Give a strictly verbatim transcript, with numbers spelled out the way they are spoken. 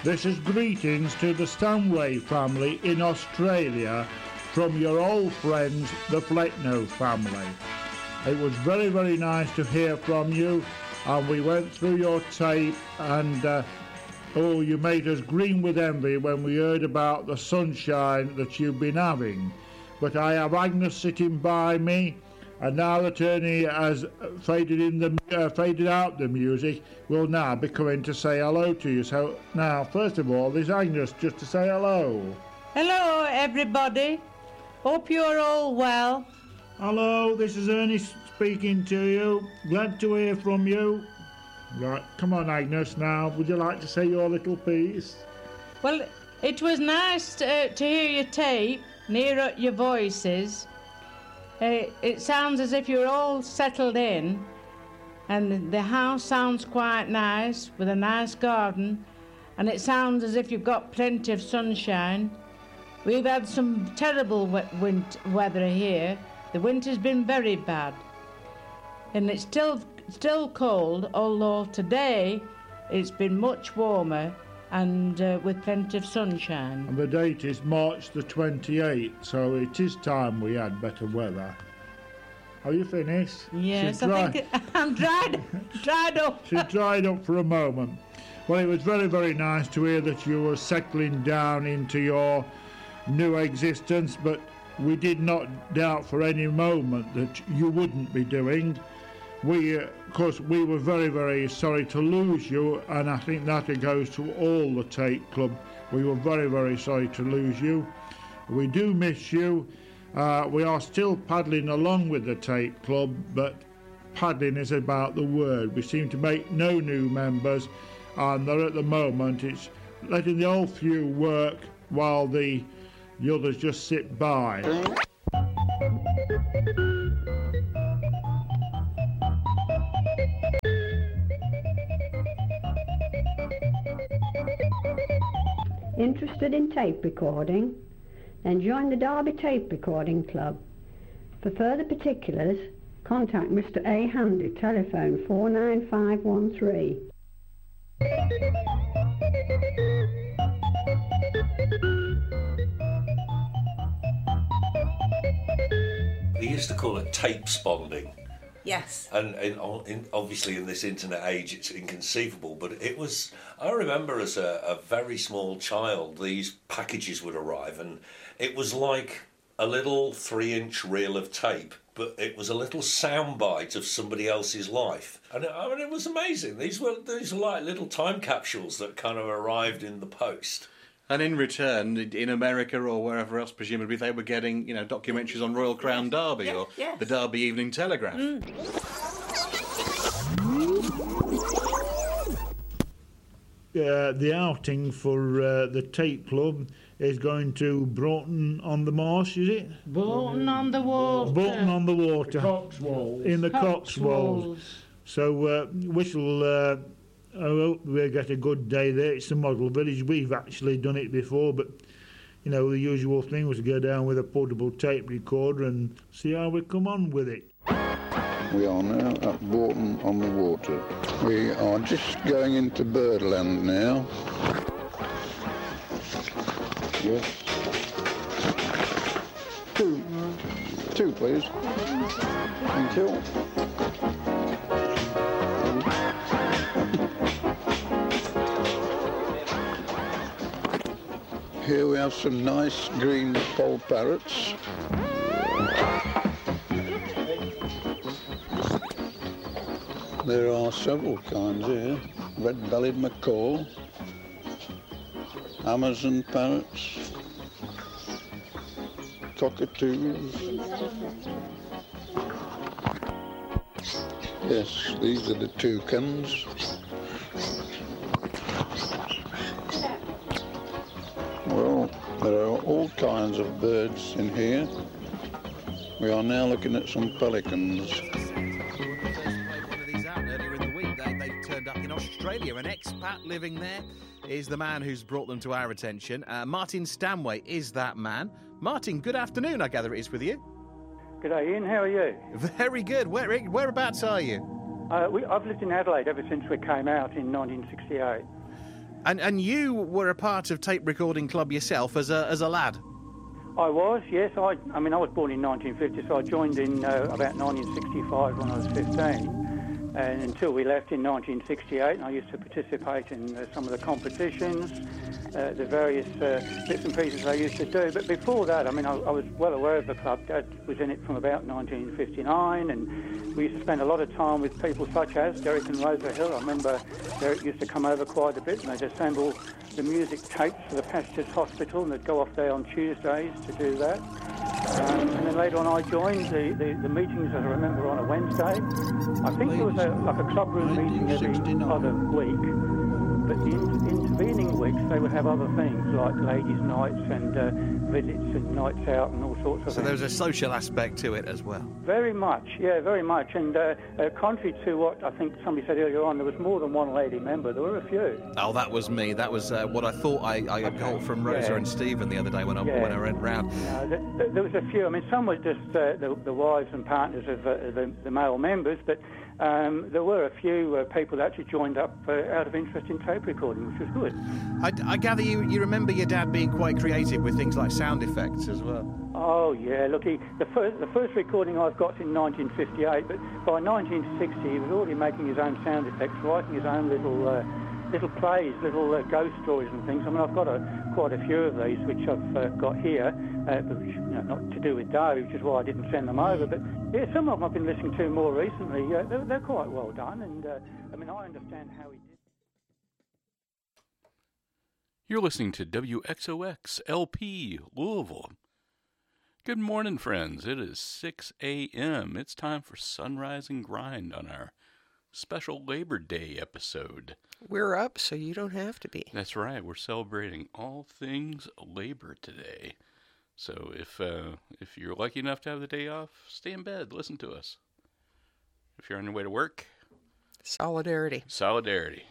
This is greetings to the Stanway family in Australia from your old friends, the Fletno family. It was very, very nice to hear from you, and we went through your tape, and uh, oh, you made us green with envy when we heard about the sunshine that you've been having. But I have Agnes sitting by me, and now that Ernie has faded in the uh, faded out the music, will now be coming to say hello to you. So now, first of all, there's Agnes just to say hello. Hello, everybody. Hope you're all well. Hello, this is Ernie speaking to you. Glad to hear from you. Right, come on, Agnes. Now, would you like to say your little piece? Well, it was nice to, to hear your tape, near your voices. Uh, it sounds as if you're all settled in, and the house sounds quite nice, with a nice garden, and it sounds as if you've got plenty of sunshine. We've had some terrible wet winter weather here. The winter's been very bad, and it's still still cold, although today it's been much warmer and uh, with plenty of sunshine. And the date is March the twenty-eighth, so it is time we had better weather. Are you finished? Yes, She's I think it, I'm dried, dried up. She's dried up for a moment. Well, it was very, very nice to hear that you were settling down into your new existence, but we did not doubt for any moment that you wouldn't be doing. We, uh, of course, we were very, very sorry to lose you, and I think that goes to all the Tape Club. We were very, very sorry to lose you. We do miss you. Uh, we are still paddling along with the Tape Club, but paddling is about the word. We seem to make no new members, and there at the moment it's letting the old few work while the, the others just sit by. Interested in tape recording? Then join the Derby Tape Recording Club. For further particulars, contact Mister A. Handy, telephone four nine five one three. They used to call it tape sponding. Yes. And in, in, obviously in this internet age it's inconceivable, but it was, I remember as a, a very small child, these packages would arrive and it was like a little three inch reel of tape, but it was a little soundbite of somebody else's life. And it, I mean, it was amazing. These were, these were like little time capsules that kind of arrived in the post. And in return, in America or wherever else, presumably, they were getting, you know, documentaries on Royal Crown Derby yeah, or yes. the Derby Evening Telegraph. Mm. Uh, the outing for uh, the Tape Club is going to Broughton on the Marsh, is it? Broughton on the Water. Broughton on the Water. The Cotswolds. In the Cotswolds. Cotswolds. So uh, we shall... Uh, I hope we'll get a good day there. It's a model village. We've actually done it before, but, you know, the usual thing was to go down with a portable tape recorder and see how we come on with it. We are now at Broughton on the Water. We are just going into Birdland now. Yes. Two. Two, please. Thank you. Here we have some nice green poll parrots. There are several kinds here. Red-bellied macaw, Amazon parrots, cockatoos. Yes, these are the toucans. Well, there are all kinds of birds in here. We are now looking at some pelicans. One of these out earlier in the week. They, they turned up in Australia. An expat living there is the man who's brought them to our attention. Uh, Martin Stanway is that man. Martin, good afternoon, I gather it is with you. Good day, Ian. How are you? Very good. Where, whereabouts are you? Uh, we, I've lived in Adelaide ever since we came out in nineteen sixty-eight. And and you were a part of Tape Recording Club yourself as a as a lad. I was, yes. I, I mean, I was born in nineteen fifty, so I joined in uh, about nineteen sixty-five when I was fifteen. And until we left in nineteen sixty-eight, and I used to participate in uh, some of the competitions, uh, the various uh, bits and pieces I used to do. But before that, I mean, I, I was well aware of the club. Dad was in it from about nineteen fifty-nine, and we used to spend a lot of time with people such as Derek and Rosa Hill. I remember Derek used to come over quite a bit, and they'd assemble the music tapes for the Pastures Hospital, and they'd go off there on Tuesdays to do that. Um, and then later on I joined the, the, the meetings, as I remember, on a Wednesday. I think there was a, like a clubroom meeting every other week. But the in- intervening weeks, they would have other things, like ladies' nights and uh, visits and nights out and all sorts of So things. there was a social aspect to it as well. Very much, yeah, very much. And uh, uh, contrary to what I think somebody said earlier on, there was more than one lady member. There were a few. Oh, that was me. That was uh, what I thought I, I Okay. got from Rosa Yeah. and Stephen the other day when I Yeah. when I went round. Uh, th- th- there was a few. I mean, some were just uh, the, the wives and partners of uh, the, the male members, but um, there were a few uh, people that actually joined up uh, out of interest in tape recording, which was good. I, I gather you, you remember your dad being quite creative with things like sound effects as well. Oh yeah, look, he, the first the first recording I've got in nineteen fifty-eight, but by nineteen sixty he was already making his own sound effects, writing his own little uh, little plays, little uh, ghost stories and things. I mean, I've got a, quite a few of these which I've uh, got here, uh, but which, you know, not to do with Derby, which is why I didn't send them over. But yeah, some of them I've been listening to more recently. Uh, they're, they're quite well done, and uh, I mean, I understand how he did. You're listening to W X O X L P Louisville. Good morning, friends. It is six a.m. It's time for Sunrise and Grind on our special Labor Day episode. We're up, so you don't have to be. That's right. We're celebrating all things labor today. So if uh, if you're lucky enough to have the day off, stay in bed. Listen to us. If you're on your way to work, Solidarity. solidarity.